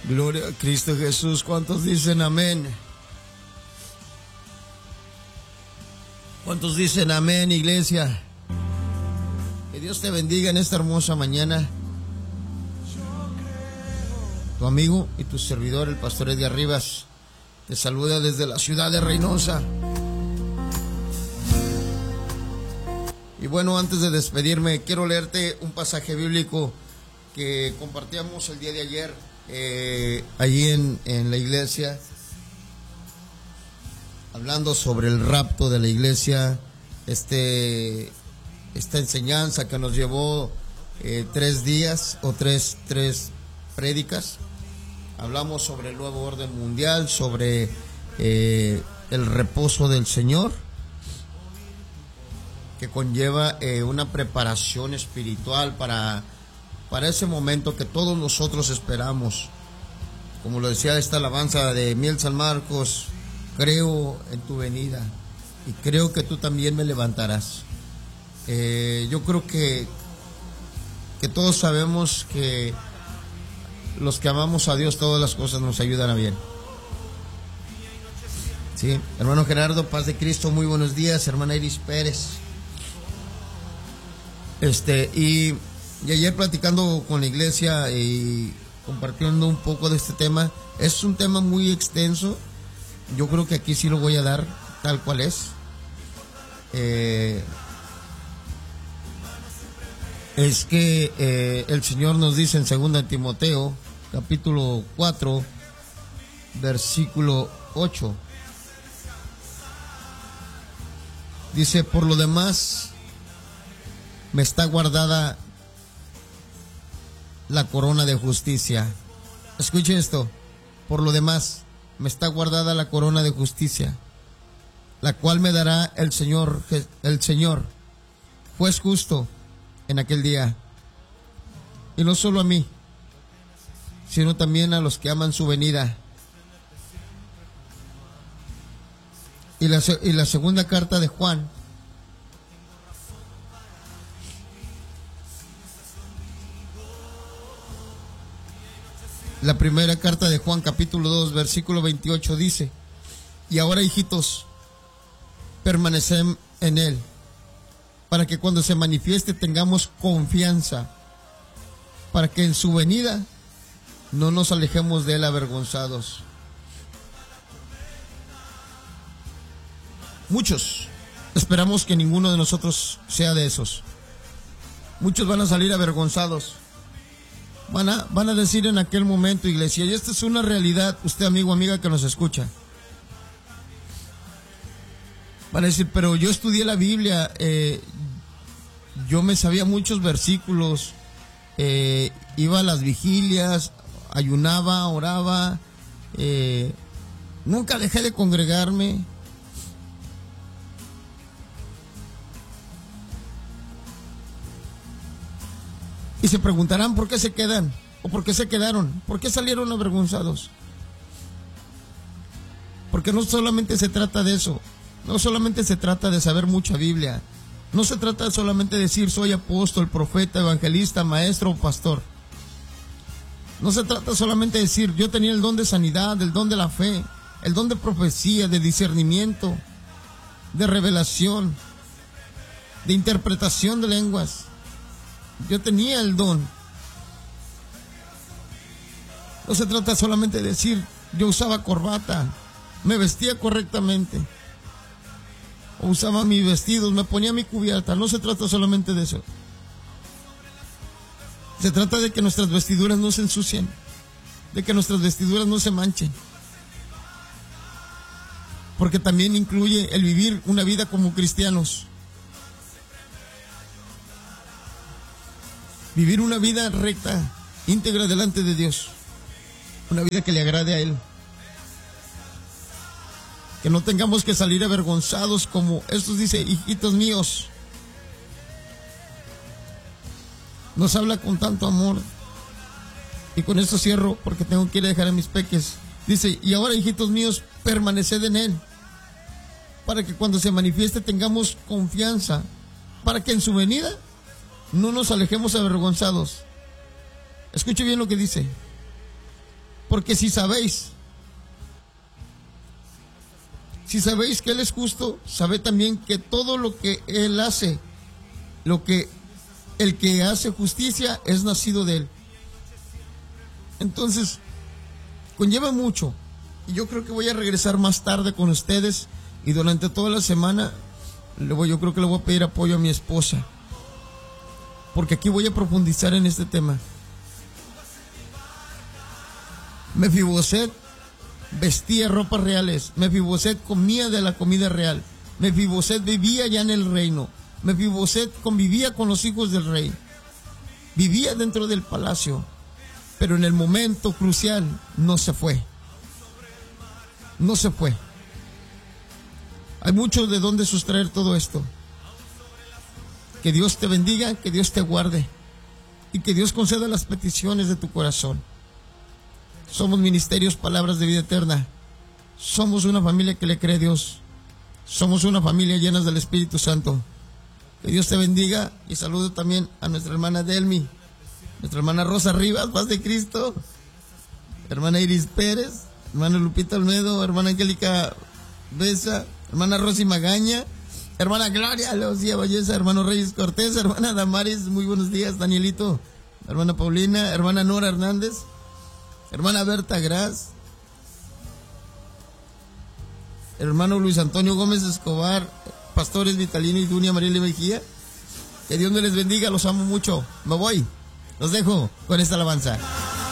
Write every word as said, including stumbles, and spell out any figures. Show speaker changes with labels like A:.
A: Gloria a Cristo Jesús. ¿Cuántos dicen amén? ¿Cuántos dicen amén, iglesia? Que Dios te bendiga en esta hermosa mañana. Tu amigo y tu servidor, el pastor Edgar Rivas, te saluda desde la ciudad de Reynosa. Y bueno, antes de despedirme, quiero leerte un pasaje bíblico que compartíamos el día de ayer eh, allí en, en la iglesia, hablando sobre el rapto de la iglesia, este, esta enseñanza que nos llevó eh, tres días o tres, tres prédicas. Hablamos sobre el nuevo orden mundial, sobre eh, el reposo del Señor, que conlleva eh, una preparación espiritual para, para ese momento que todos nosotros esperamos. Como lo decía esta alabanza de Miel San Marcos, creo en tu venida y creo que tú también me levantarás. Eh, yo creo que, que todos sabemos que los que amamos a Dios, todas las cosas nos ayudan a bien. Sí, hermano Gerardo, paz de Cristo, muy buenos días. Hermana Iris Pérez. Este, y, y ayer platicando con la iglesia y compartiendo un poco de este tema, es un tema muy extenso. Yo creo que aquí sí lo voy a dar tal cual es. Eh, es que eh, el Señor nos dice en segunda de Timoteo, capítulo cuatro, versículo ocho. Dice, por lo demás, me está guardada la corona de justicia. Escuche esto. Por lo demás, me está guardada la corona de justicia, la cual me dará el Señor, el Señor, juez justo, en aquel día. Y no solo a mí, sino también a los que aman su venida. Y la, y la segunda carta de Juan, la primera carta de Juan, capítulo dos, versículo veintiocho, dice, y ahora, hijitos, permaneced en Él, para que cuando se manifieste tengamos confianza, para que en su venida no nos alejemos de Él avergonzados. Muchos esperamos que ninguno de nosotros sea de esos. Muchos van a salir avergonzados. Van a, van a decir en aquel momento, iglesia, y esta es una realidad, usted amigo, amiga que nos escucha. Van a decir, pero yo estudié la Biblia, eh, yo me sabía muchos versículos, eh, iba a las vigilias, ayunaba, oraba, eh, nunca dejé de congregarme. Y se preguntarán por qué se quedan, o por qué se quedaron, por qué salieron avergonzados. Porque no solamente se trata de eso, no solamente se trata de saber mucha Biblia, no se trata solamente de decir soy apóstol, profeta, evangelista, maestro o pastor. No se trata solamente de decir yo tenía el don de sanidad, el don de la fe, el don de profecía, de discernimiento, de revelación, de interpretación de lenguas. Yo tenía el don. No se trata solamente de decir yo usaba corbata, me vestía correctamente, o usaba mis vestidos, me ponía mi cubierta. No se trata solamente de eso. Se trata de que nuestras vestiduras no se ensucien, de que nuestras vestiduras no se manchen, porque también incluye el vivir una vida como cristianos. Vivir una vida recta, íntegra delante de Dios. Una vida que le agrade a Él. Que no tengamos que salir avergonzados como estos, dice, hijitos míos. Nos habla con tanto amor. Y con esto cierro porque tengo que ir a dejar a mis peques. Dice, y ahora, hijitos míos, permaneced en Él, para que cuando se manifieste tengamos confianza, para que en su venida no nos alejemos avergonzados. Escuche bien lo que dice. Porque si sabéis, si sabéis que Él es justo, sabed también que todo lo que Él hace, lo que el que hace justicia es nacido de Él. Entonces, conlleva mucho. Y yo creo que voy a regresar más tarde con ustedes. Y durante toda la semana, le voy, yo creo que le voy a pedir apoyo a mi esposa. Porque aquí voy a profundizar en este tema. Mefiboset vestía ropas reales. Mefiboset comía de la comida real. Mefiboset vivía ya en el reino. Mefiboset convivía con los hijos del rey. Vivía dentro del palacio. Pero en el momento crucial no se fue. No se fue. Hay mucho de dónde sustraer todo esto. Que Dios te bendiga, que Dios te guarde y que Dios conceda las peticiones de tu corazón. Somos Ministerios Palabras de Vida Eterna. Somos una familia que le cree a Dios. Somos una familia llena del Espíritu Santo. Que Dios te bendiga y saludo también a nuestra hermana Delmi, nuestra hermana Rosa Rivas, paz de Cristo, hermana Iris Pérez, hermana Lupita Olmedo, hermana Angélica Besa, hermana Rosy Magaña, hermana Gloria Lucía Valleza, hermano Reyes Cortés, hermana Damaris, muy buenos días, Danielito, hermana Paulina, hermana Nora Hernández, hermana Berta Gras, hermano Luis Antonio Gómez Escobar, pastores Vitalino y Dunia Mariela Mejía. Que Dios me les bendiga, los amo mucho. Me voy, los dejo con esta alabanza.